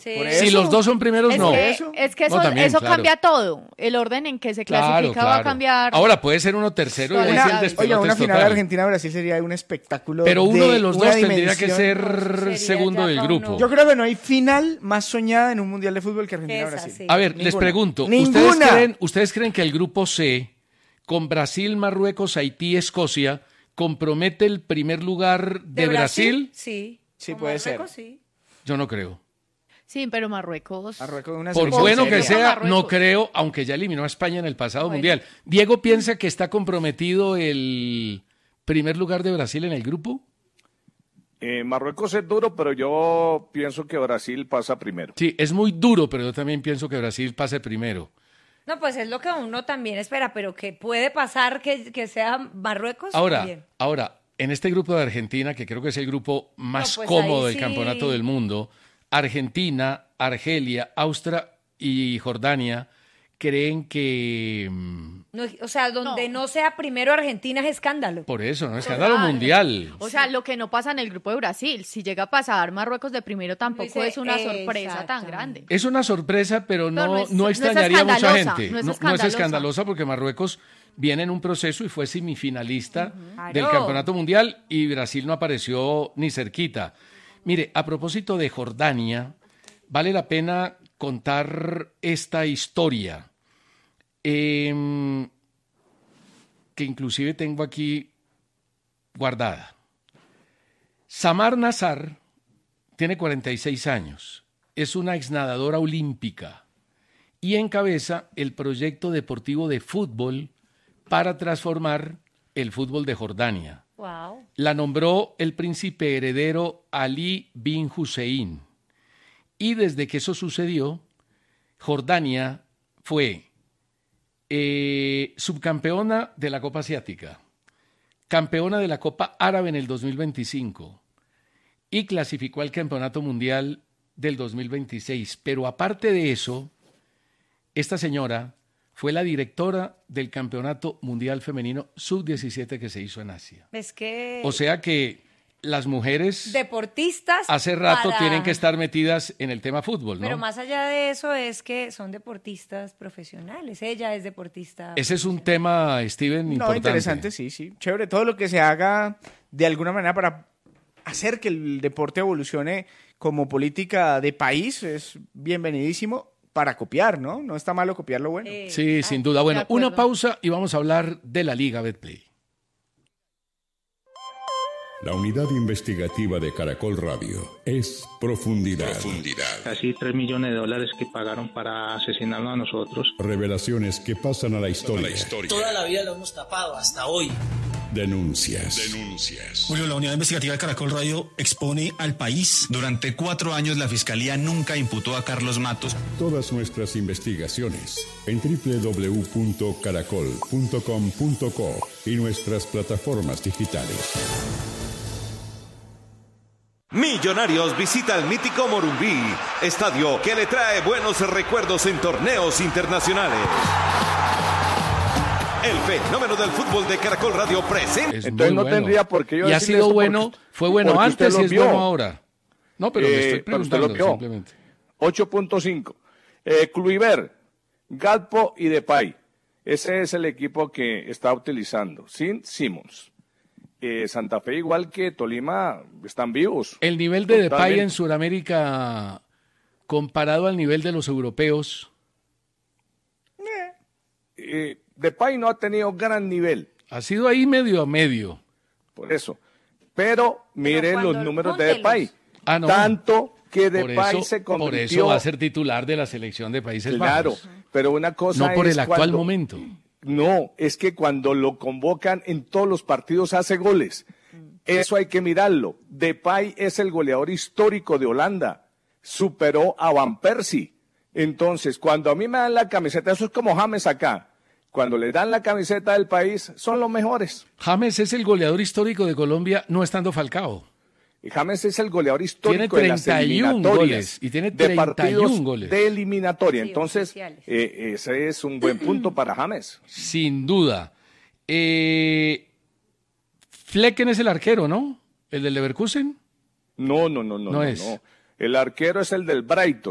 Sí. Si los dos son primeros, no. Es que eso, No, también, eso claro. cambia todo. El orden en que se clasifica va a cambiar. Ahora puede ser uno tercero y ahí sí el despelote Oiga, una es final de total. Argentina-Brasil sería un espectáculo. Pero uno de los una dos tendría que dimensión. ser Sería segundo ya del para grupo. uno. Yo creo que no hay final más soñada en un mundial de fútbol que Esa, Argentina-Brasil. sí. A ver, les Ninguna. pregunto, ¡Ninguna! ¿ustedes creen que el grupo C, con Brasil, Marruecos, Haití, Escocia, compromete el primer lugar de Brasil? Sí. Sí, Con puede Marruecos, ser. sí. Yo no creo. Sí, pero Marruecos. Marruecos es una Por selección bueno que seria. sea, Marruecos. no creo, aunque ya eliminó a España en el pasado Bueno. mundial. ¿Diego piensa que está comprometido el primer lugar de Brasil en el grupo? Marruecos es duro, pero yo pienso que Brasil pasa primero. Sí, es muy duro, pero yo también pienso que Brasil pase primero. No, pues es lo que uno también espera, pero que puede pasar que sea Marruecos. Ahora, también. en este grupo de Argentina, que creo que es el grupo más No, pues cómodo ahí del sí. campeonato del mundo, Argentina, Argelia, Austria y Jordania creen que No, o sea, donde no sea primero Argentina es escándalo. por eso, ¿no? Escándalo Claro. mundial. O sea, lo que no pasa en el grupo de Brasil. Si llega a pasar Marruecos de primero, tampoco Dice, es una sorpresa tan exactamente. grande. Es una sorpresa, pero No, no, no es- no no es extrañaría a mucha escandalosa, gente. no es No es escandalosa. escandalosa porque Marruecos viene en un proceso y fue semifinalista del Claro. Campeonato Mundial y Brasil no apareció ni cerquita. Mire, a propósito de Jordania, vale la pena contar esta historia, que inclusive tengo aquí guardada. Samar Nassar tiene 46 años, es una exnadadora olímpica y encabeza el proyecto deportivo de fútbol para transformar el fútbol de Jordania. Wow. La nombró el príncipe heredero Ali bin Hussein. Y desde que eso sucedió, Jordania fue subcampeona de la Copa Asiática, campeona de la Copa Árabe en el 2025 y clasificó al Campeonato Mundial del 2026. Pero aparte de eso, esta señora fue la directora del Campeonato Mundial Femenino Sub-17 que se hizo en Asia. Es que O sea que las mujeres deportistas hace rato para- tienen que estar metidas en el tema fútbol, ¿no? Pero más allá de eso es que son deportistas profesionales. Ella es deportista. Ese es un tema, Steven, No, importante. interesante, sí, sí. Chévere. Todo lo que se haga de alguna manera para hacer que el deporte evolucione como política de país es bienvenidísimo para copiar, ¿no? No está malo copiar lo bueno. Sí, sin duda. Bueno, de acuerdo. una pausa y vamos a hablar de la Liga Betplay. La unidad investigativa de Caracol Radio es Profundidad. Casi $3 millones que pagaron para asesinarnos a nosotros. Revelaciones que pasan a la historia. Toda la vida lo hemos tapado, hasta hoy. Denuncias. Julio, la unidad investigativa de Caracol Radio expone al país. Durante 4 años la Fiscalía nunca imputó a Carlos Matos. Todas nuestras investigaciones en www.caracol.com.co y nuestras plataformas digitales. Millonarios visita el mítico Morumbí, estadio que le trae buenos recuerdos en torneos internacionales. El fenómeno del fútbol de Caracol Radio presenta. Es Entonces muy no bueno. tendría por qué yo Y ha decirle sido esto bueno, porque- fue bueno porque usted antes lo y es vio. bueno ahora. No, pero le estoy pero usted lo preguntando vio. simplemente. 8.5. Kluivert, Gakpo y Depay. Ese es el equipo que está utilizando, sin Simons. Santa Fe, igual que Tolima, están vivos. El nivel de Depay Totalmente. en Sudamérica comparado al nivel de los europeos, Depay no ha tenido gran nivel, ha sido ahí medio a medio. por eso. Pero miren cuando- los números de júntelos. Depay. Ah, no. Tanto que Por Depay eso, se por convirtió... eso va a ser titular de la selección de Países Claro, Bajos. pero una cosa No por es el actual cuando- momento. No, es que cuando lo convocan en todos los partidos hace goles. Eso hay que mirarlo. Depay es el goleador histórico de Holanda. Superó a Van Persie. Entonces, cuando a mí me dan la camiseta, eso es como James acá. Cuando le dan la camiseta del país, son los mejores. James es el goleador histórico de Colombia no estando Falcao. Y James es el goleador Tiene histórico de las 31 eliminatorias. goles y tiene de 31 partidos goles. de eliminatoria. Sí, Entonces, oficiales. ese es un buen punto para James. Sin duda. Flecken es el arquero, ¿no? ¿El del Leverkusen? No No es. El arquero es el del Brighton.